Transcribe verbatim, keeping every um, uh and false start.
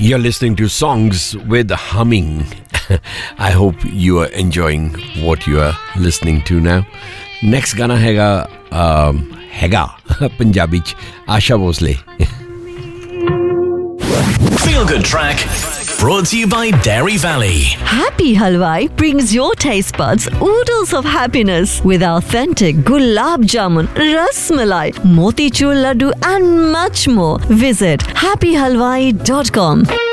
You're listening to Songs with Humming. I hope you are enjoying what you are listening to now. Next गाना हैगा um, हैगा पंजाबी च Asha Bhosle. Feel Good Track brought to you by Dairy Valley. Happy Halwai brings your taste buds oodles of happiness with authentic gulab jamun, ras malai, motichur laddu and much more. Visit happy halwai dot com.